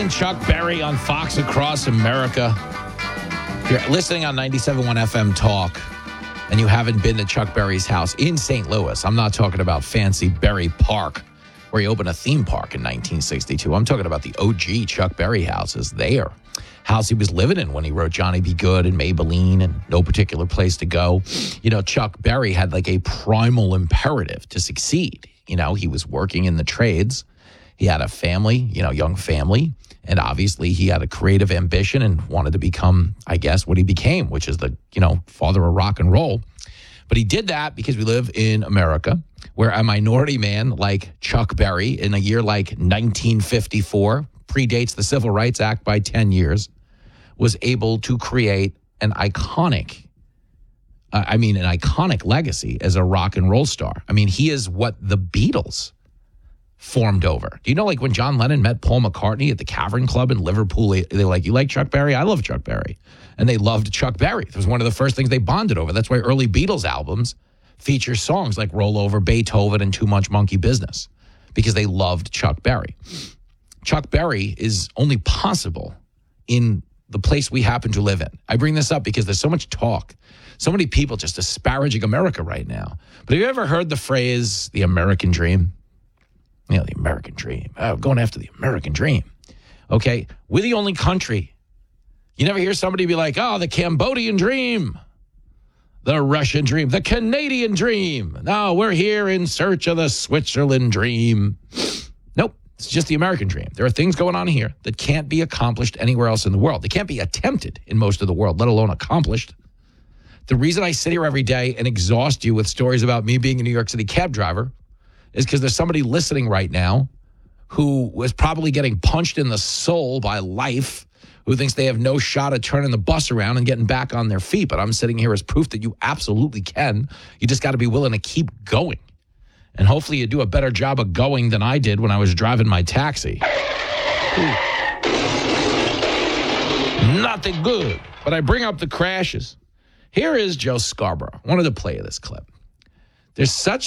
and Chuck Berry on Fox Across America. If you're listening on 97.1 FM Talk and you haven't been to Chuck Berry's house in St. Louis, I'm not talking about fancy Berry Park where he opened a theme park in 1962. I'm talking about the OG Chuck Berry houses there. House he was living in when he wrote Johnny B. Good and Maybelline and No Particular Place to Go. You know, Chuck Berry had like a primal imperative to succeed. You know, he was working in the trades. He had a family, you know, young family. And obviously he had a creative ambition and wanted to become, I guess, what he became, which is the, you know, father of rock and roll. But he did that because we live in America, where a minority man like Chuck Berry in a year like 1954, predates the Civil Rights Act by 10 years, was able to create an iconic legacy as a rock and roll star. I mean, he is what the Beatles formed over. Do you know, like, when John Lennon met Paul McCartney at the Cavern Club in Liverpool, they were like, you like Chuck Berry? I love Chuck Berry. And they loved Chuck Berry. It was one of the first things they bonded over. That's why early Beatles albums feature songs like Roll Over Beethoven and Too Much Monkey Business, because they loved Chuck Berry. Chuck Berry is only possible in the place we happen to live in. I bring this up because there's so much talk, so many people just disparaging America right now. But have you ever heard the phrase, the American dream? You know, the American dream. Oh, going after the American dream. Okay, we're the only country. You never hear somebody be like, oh, the Cambodian dream, the Russian dream, the Canadian dream. No, we're here in search of the Switzerland dream. Nope. It's just the American dream. There are things going on here that can't be accomplished anywhere else in the world. They can't be attempted in most of the world, let alone accomplished. The reason I sit here every day and exhaust you with stories about me being a New York City cab driver is because there's somebody listening right now who was probably getting punched in the soul by life, who thinks they have no shot at turning the bus around and getting back on their feet. But I'm sitting here as proof that you absolutely can. You just got to be willing to keep going. And hopefully you do a better job of going than I did when I was driving my taxi. Nothing good. But I bring up the crashes. Here is Joe Scarborough. I wanted to play this clip. There's such